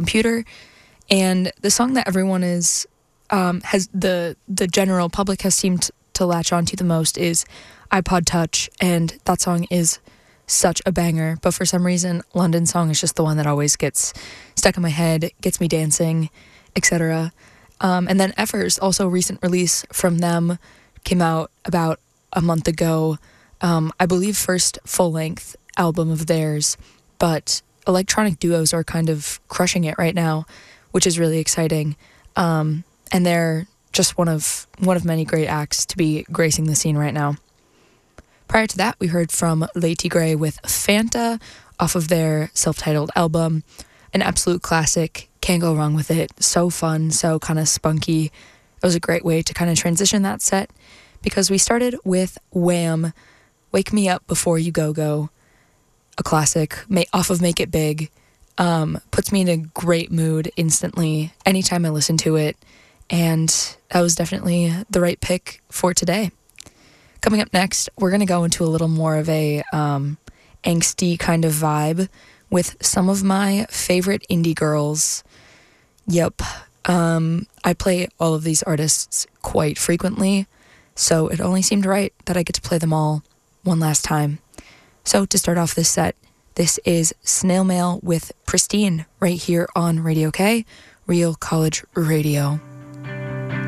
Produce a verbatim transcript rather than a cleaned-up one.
computer. And the song that everyone is um, has the the general public has seemed to latch onto the most is iPod Touch, and that song is such a banger. But for some reason, London Song is just the one that always gets stuck in my head, gets me dancing, et cetera. Um, and then Effers, also a recent release from them, came out about a month ago. Um, I believe first full-length album of theirs, but electronic duos are kind of crushing it right now, which is really exciting. Um, and they're just one of one of many great acts to be gracing the scene right now. Prior to that, we heard from Lady Grey with Fanta off of their self-titled album. An absolute classic. Can't go wrong with it. So fun, so kind of spunky. It was a great way to kind of transition that set because we started with Wham! Wake Me Up Before You Go Go. A classic off of Make It Big. Um, puts me in a great mood instantly anytime I listen to it. And that was definitely the right pick for today. Coming up next, we're going to go into a little more of a um, angsty kind of vibe with some of my favorite indie girls. Yep. Um, I play all of these artists quite frequently, so it only seemed right that I get to play them all one last time. So to start off this set, this is Snail Mail with Pristine right here on Radio K, Real College Radio.